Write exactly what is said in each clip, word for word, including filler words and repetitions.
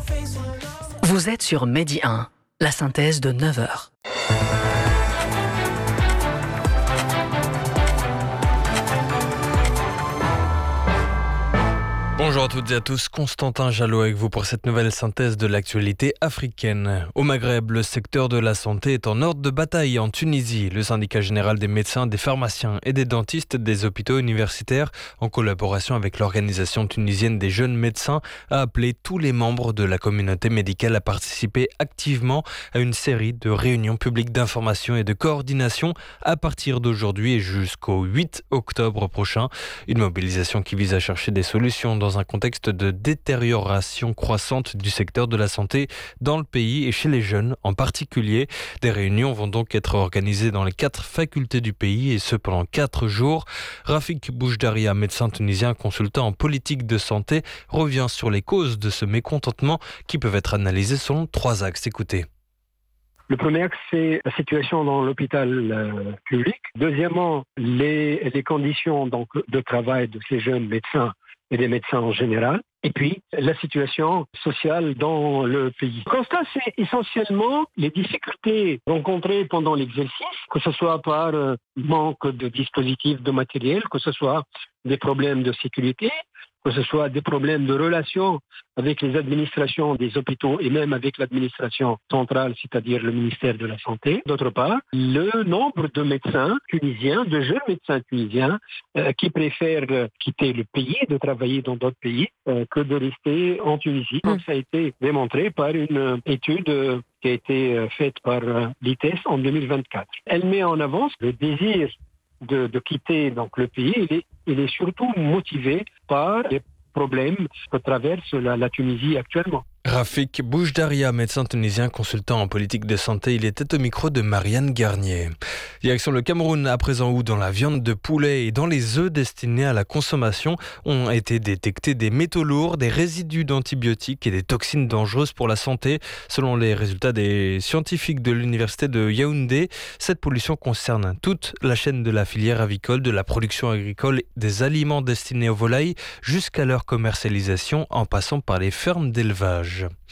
Vous êtes sur Medi un, la synthèse de neuf heures. Bonjour à toutes et à tous, Constantin Jalot avec vous pour cette nouvelle synthèse de l'actualité africaine. Au Maghreb, le secteur de la santé est en ordre de bataille en Tunisie. Le syndicat général des médecins, des pharmaciens et des dentistes des hôpitaux universitaires, en collaboration avec l'organisation tunisienne des jeunes médecins, a appelé tous les membres de la communauté médicale à participer activement à une série de réunions publiques d'information et de coordination à partir d'aujourd'hui et jusqu'au huit octobre prochain. Une mobilisation qui vise à chercher des solutions dans un contexte de détérioration croissante du secteur de la santé dans le pays et chez les jeunes en particulier. Des réunions vont donc être organisées dans les quatre facultés du pays et ce pendant quatre jours. Rafik Boujdaria, médecin tunisien consultant en politique de santé, revient sur les causes de ce mécontentement qui peuvent être analysées selon trois axes. Écoutez. Le premier axe, c'est la situation dans l'hôpital euh, public. Deuxièmement, les, les conditions donc, de travail de ces jeunes médecins et des médecins en général. Et puis, la situation sociale dans le pays. Le constat, c'est essentiellement les difficultés rencontrées pendant l'exercice, que ce soit par euh, manque de dispositifs, de matériel, que ce soit des problèmes de sécurité, que ce soit des problèmes de relations avec les administrations des hôpitaux et même avec l'administration centrale, c'est-à-dire le ministère de la Santé. D'autre part, le nombre de médecins tunisiens, de jeunes médecins tunisiens, euh, qui préfèrent quitter le pays, de travailler dans d'autres pays, euh, que de rester en Tunisie. Donc, ça a été démontré par une étude euh, qui a été faite par euh, l'I T E S en deux mille vingt-quatre. Elle met en avant le désir De, de quitter donc, le pays, il est, il est surtout motivé par les problèmes que traverse la, la Tunisie actuellement. Rafik Boujdaria, médecin tunisien consultant en politique de santé, il était au micro de Marianne Garnier. Direction le Cameroun à présent où dans la viande de poulet et dans les œufs destinés à la consommation ont été détectés des métaux lourds, des résidus d'antibiotiques et des toxines dangereuses pour la santé. Selon les résultats des scientifiques de l'université de Yaoundé, cette pollution concerne toute la chaîne de la filière avicole, de la production agricole, des aliments destinés aux volailles jusqu'à leur commercialisation en passant par les fermes d'élevage.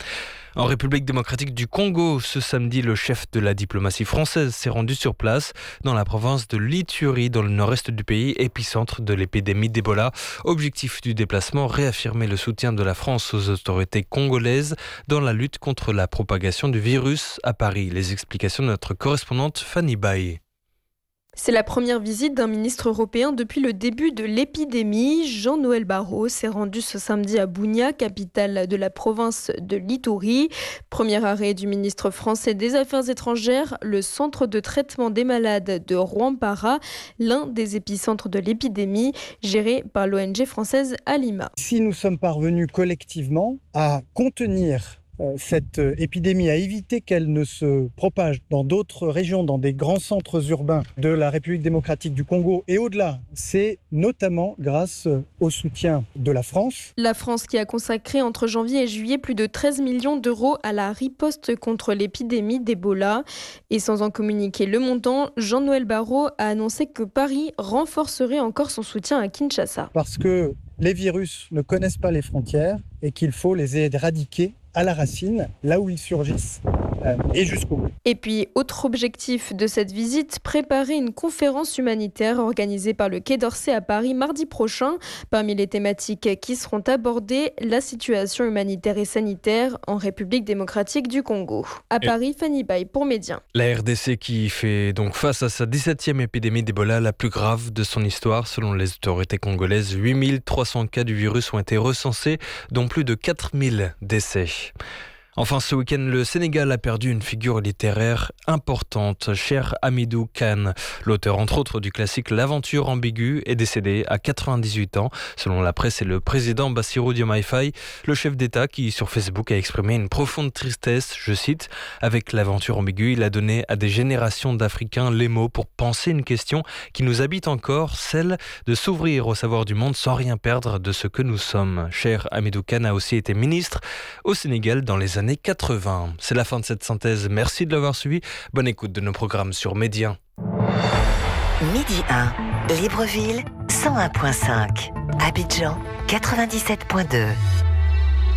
En République démocratique du Congo, ce samedi, le chef de la diplomatie française s'est rendu sur place dans la province de l'Ituri, dans le nord-est du pays, épicentre de l'épidémie d'Ebola. Objectif du déplacement, réaffirmer le soutien de la France aux autorités congolaises dans la lutte contre la propagation du virus à Paris. Les explications de notre correspondante Fanny Baye. C'est la première visite d'un ministre européen depuis le début de l'épidémie. Jean-Noël Barrot s'est rendu ce samedi à Bunia, capitale de la province de l'Ituri. Premier arrêt du ministre français des Affaires étrangères, le centre de traitement des malades de Rwampara, l'un des épicentres de l'épidémie, géré par l'O N G française Alima. Si nous sommes parvenus collectivement à contenir cette épidémie, à éviter qu'elle ne se propage dans d'autres régions, dans des grands centres urbains de la République démocratique du Congo et au-delà, c'est notamment grâce au soutien de la France. La France qui a consacré entre janvier et juillet plus de treize millions d'euros à la riposte contre l'épidémie d'Ebola. Et sans en communiquer le montant, Jean-Noël Barrot a annoncé que Paris renforcerait encore son soutien à Kinshasa. Parce que les virus ne connaissent pas les frontières et qu'il faut les éradiquer à la racine, là où ils surgissent, euh, et jusqu'au bout. Et puis, autre objectif de cette visite, préparer une conférence humanitaire organisée par le Quai d'Orsay à Paris mardi prochain. Parmi les thématiques qui seront abordées, la situation humanitaire et sanitaire en République démocratique du Congo. À et Paris, Fanny Baye pour Média. La R D C qui fait donc face à sa dix-septième épidémie d'Ebola, la plus grave de son histoire. Selon les autorités congolaises, huit mille trois cents cas du virus ont été recensés, dont plus de quatre mille décès. Enfin, ce week-end, le Sénégal a perdu une figure littéraire importante. Cheikh Hamidou Kane, l'auteur entre autres du classique L'aventure ambiguë, est décédé à quatre-vingt-dix-huit ans. Selon la presse et le président Bassirou Diomaye Faye, le chef d'État qui, sur Facebook, a exprimé une profonde tristesse, je cite, « Avec l'aventure ambiguë, il a donné à des générations d'Africains les mots pour penser une question qui nous habite encore, celle de s'ouvrir au savoir du monde sans rien perdre de ce que nous sommes. » Cheikh Hamidou Kane a aussi été ministre au Sénégal dans les années quatre-vingts. C'est la fin de cette synthèse. Merci de l'avoir suivi. Bonne écoute de nos programmes sur Medi un. Medi un, Libreville cent un virgule cinq, Abidjan quatre-vingt-dix-sept virgule deux.